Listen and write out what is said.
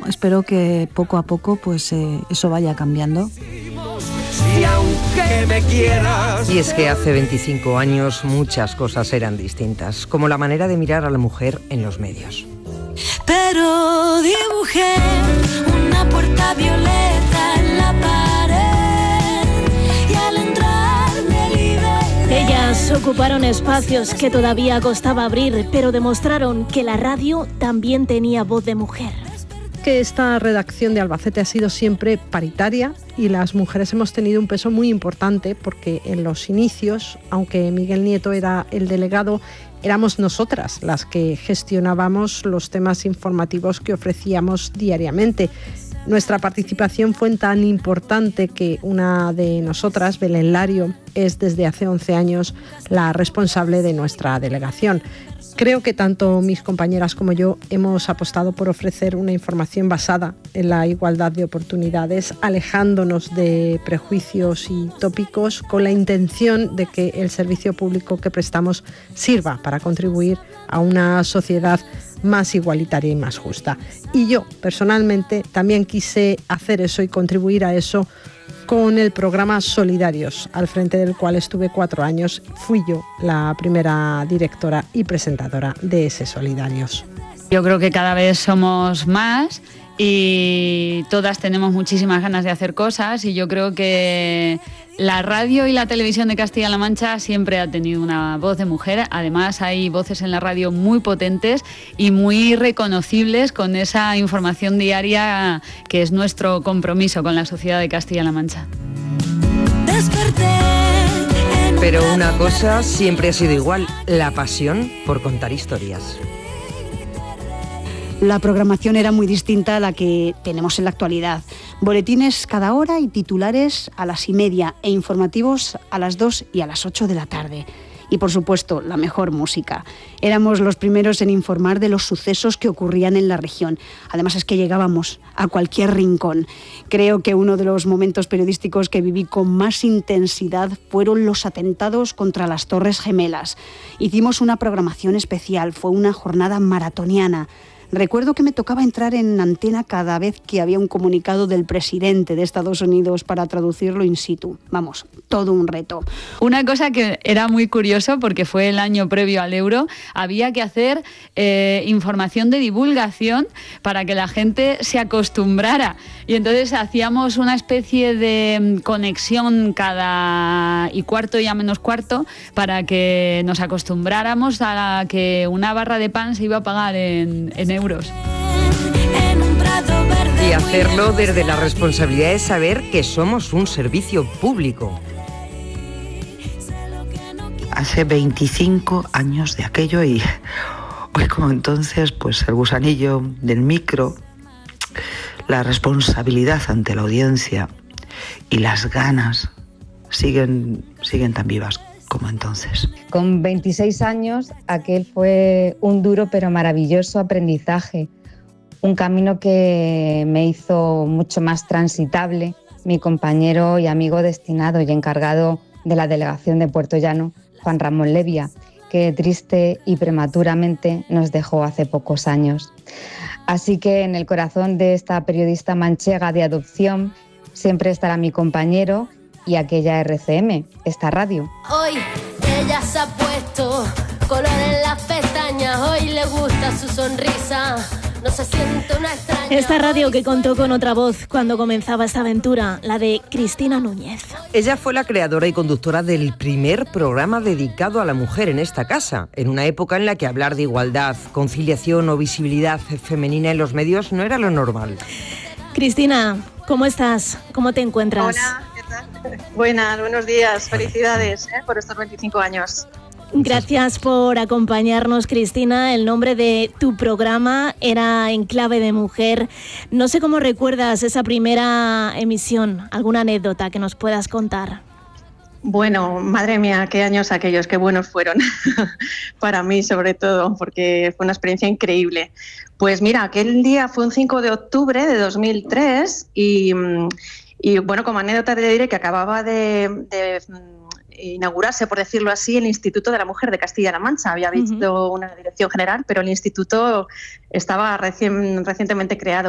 espero que poco a poco pues eso vaya cambiando. Y aunque me quieras... Y es que hace 25 años muchas cosas eran distintas, como la manera de mirar a la mujer en los medios. Pero dibujé una puerta violeta en la pared y al entrar me liberé. Ellas ocuparon espacios que todavía costaba abrir, pero demostraron que la radio también tenía voz de mujer. Que esta redacción de Albacete ha sido siempre paritaria y las mujeres hemos tenido un peso muy importante porque en los inicios, aunque Miguel Nieto era el delegado, éramos nosotras las que gestionábamos los temas informativos que ofrecíamos diariamente. Nuestra participación fue tan importante que una de nosotras, Belén Lario, es desde hace 11 años la responsable de nuestra delegación. Creo que tanto mis compañeras como yo hemos apostado por ofrecer una información basada en la igualdad de oportunidades, alejándonos de prejuicios y tópicos, con la intención de que el servicio público que prestamos sirva para contribuir a una sociedad más igualitaria y más justa. Y yo, personalmente, también quise hacer eso y contribuir a eso con el programa Solidarios, al frente del cual estuve 4 años. Fui yo la primera directora y presentadora de ese Solidarios. Yo creo que cada vez somos más y todas tenemos muchísimas ganas de hacer cosas, y yo creo que la radio y la televisión de Castilla-La Mancha siempre ha tenido una voz de mujer. Además, hay voces en la radio muy potentes y muy reconocibles con esa información diaria que es nuestro compromiso con la sociedad de Castilla-La Mancha. Pero una cosa siempre ha sido igual: la pasión por contar historias. La programación era muy distinta a la que tenemos en la actualidad. Boletines cada hora y titulares a las 1:30 e informativos a las 2 y a las 8 de la tarde. Y por supuesto, la mejor música. Éramos los primeros en informar de los sucesos que ocurrían en la región. Además es que llegábamos a cualquier rincón. Creo que uno de los momentos periodísticos que viví con más intensidad fueron los atentados contra las Torres Gemelas. Hicimos una programación especial, fue una jornada maratoniana. Recuerdo que me tocaba entrar en antena cada vez que había un comunicado del presidente de Estados Unidos para traducirlo in situ. Vamos, todo un reto. Una cosa que era muy curioso, porque fue el año previo al euro, había que hacer información de divulgación para que la gente se acostumbrara. Y entonces hacíamos una especie de conexión cada y cuarto y a menos cuarto para que nos acostumbráramos a que una barra de pan se iba a pagar en euros. Y hacerlo desde la responsabilidad de saber que somos un servicio público. Hace 25 años de aquello, y hoy como entonces, pues el gusanillo del micro, la responsabilidad ante la audiencia y las ganas siguen tan vivas como entonces. Con 26 años, aquel fue un duro pero maravilloso aprendizaje, un camino que me hizo mucho más transitable. Mi compañero y amigo destinado y encargado de la delegación de Puerto Llano, Juan Ramón Levia, que triste y prematuramente nos dejó hace pocos años. Así que en el corazón de esta periodista manchega de adopción siempre estará mi compañero y aquella RCM, esta radio. Hoy ella se ha puesto color en las pestañas, hoy le gusta su sonrisa, no se siente una extraña. Esta radio que contó con otra voz cuando comenzaba esta aventura, la de Cristina Núñez. Ella fue la creadora y conductora del primer programa dedicado a la mujer en esta casa, en una época en la que hablar de igualdad, conciliación o visibilidad femenina en los medios no era lo normal. Cristina, ¿cómo estás? ¿Cómo te encuentras? Hola, ¿qué tal? Buenos días, felicidades por estos 25 años. Gracias por acompañarnos, Cristina. El nombre de tu programa era En Clave de Mujer. No sé cómo recuerdas esa primera emisión, alguna anécdota que nos puedas contar. Bueno, madre mía, qué años aquellos, qué buenos fueron, para mí sobre todo, porque fue una experiencia increíble. Pues mira, aquel día fue un 5 de octubre de 2003 y bueno, como anécdota te diré que acababa de inaugurarse, por decirlo así, el Instituto de la Mujer de Castilla-La Mancha. Había visto una dirección general, pero el instituto estaba recientemente creado.